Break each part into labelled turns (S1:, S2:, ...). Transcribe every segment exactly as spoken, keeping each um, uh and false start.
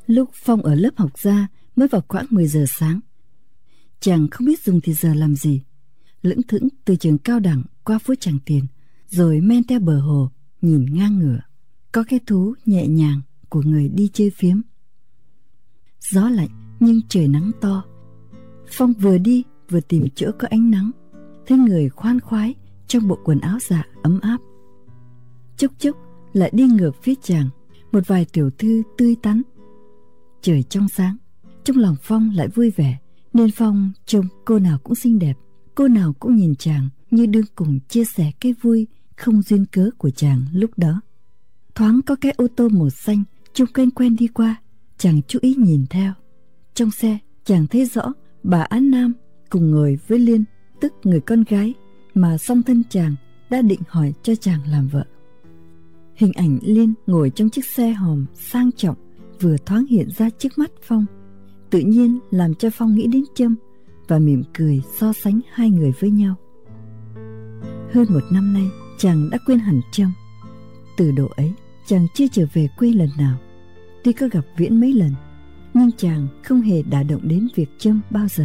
S1: Lúc Phong ở lớp học ra mới vào khoảng mười giờ sáng. Chàng không biết dùng thì giờ làm gì, lững thững từ trường cao đẳng qua phố Tràng Tiền, rồi men theo bờ hồ nhìn ngang ngửa, có cái thú nhẹ nhàng của người đi chơi phiếm. Gió lạnh nhưng trời nắng to. Phong vừa đi vừa tìm chỗ có ánh nắng, thấy người khoan khoái trong bộ quần áo dạ ấm áp. Chốc chốc lại đi ngược phía chàng một vài tiểu thư tươi tắn. Trời trong sáng, trong lòng Phong lại vui vẻ, nên Phong trông cô nào cũng xinh đẹp, cô nào cũng nhìn chàng như đương cùng chia sẻ cái vui không duyên cớ của chàng lúc đó. Thoáng có cái ô tô màu xanh trông quen quen đi qua, chàng chú ý nhìn theo. Trong xe chàng thấy rõ bà Án Nam cùng ngồi với Liên, tức người con gái mà song thân chàng đã định hỏi cho chàng làm vợ. Hình ảnh Liên ngồi trong chiếc xe hòm sang trọng vừa thoáng hiện ra trước mắt Phong, tự nhiên làm cho Phong nghĩ đến Trâm và mỉm cười so sánh hai người với nhau. Hơn một năm nay chàng đã quên hẳn Trâm. Từ độ ấy chàng chưa trở về quê lần nào. Tuy có gặp Viễn mấy lần, nhưng chàng không hề đả động đến việc Trâm bao giờ.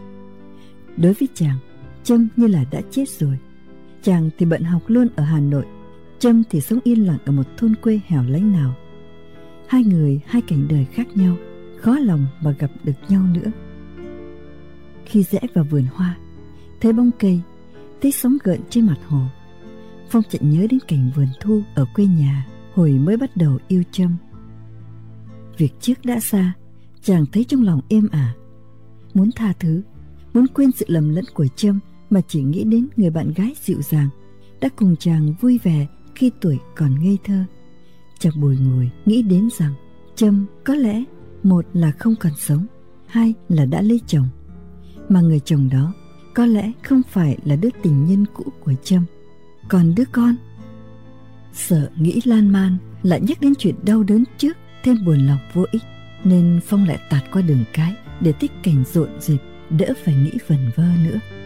S1: Đối với chàng, Trâm như là đã chết rồi. Chàng thì bận học luôn ở Hà Nội, Trâm thì sống yên lặng ở một thôn quê hẻo lánh nào. Hai người hai cảnh đời khác nhau, khó lòng mà gặp được nhau nữa. Khi rẽ vào vườn hoa, thấy bóng cây, thấy sóng gợn trên mặt hồ, Phong chợt nhớ đến cảnh vườn thu ở quê nhà hồi mới bắt đầu yêu Trâm. Việc trước đã xa, chàng thấy trong lòng êm ả, muốn tha thứ, muốn quên sự lầm lẫn của Trâm mà chỉ nghĩ đến người bạn gái dịu dàng đã cùng chàng vui vẻ khi tuổi còn ngây thơ. Chàng bồi ngồi nghĩ đến rằng Trâm có lẽ một là không còn sống, hai là đã lấy chồng, mà người chồng đó có lẽ không phải là đứa tình nhân cũ của Trâm. Còn đứa con, sợ nghĩ lan man lại nhắc đến chuyện đau đớn trước, thêm buồn lòng vô ích, nên Phong lại tạt qua đường cái để tích cảnh rộn rịp, đỡ phải nghĩ vẩn vơ nữa.